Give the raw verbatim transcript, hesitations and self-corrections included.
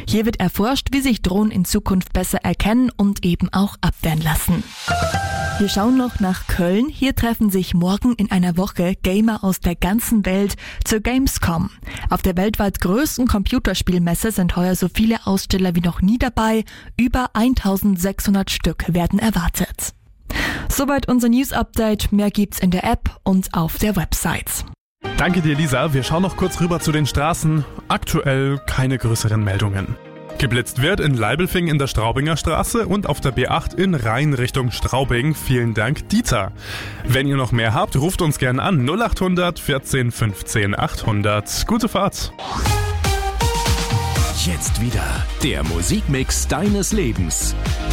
Hier wird erforscht, wie sich Drohnen in Zukunft besser erkennen und eben auch abwehren lassen. Wir schauen noch nach Köln. Hier treffen sich morgen in einer Woche Gamer aus der ganzen Welt zur Gamescom. Auf der weltweit größten Computerspielmesse sind heuer so viele Aussteller wie noch nie dabei. Über eintausendsechshundert Stück werden erwartet. Soweit unser News-Update. Mehr gibt's in der App und auf der Website. Danke dir, Lisa. Wir schauen noch kurz rüber zu den Straßen. Aktuell keine größeren Meldungen. Geblitzt wird in Leibelfing in der Straubinger Straße und auf der B acht in Rhein Richtung Straubing. Vielen Dank, Dieter. Wenn ihr noch mehr habt, ruft uns gerne an. null acht hundert vierzehn fünfzehn achthundert. Gute Fahrt. Jetzt wieder der Musikmix deines Lebens.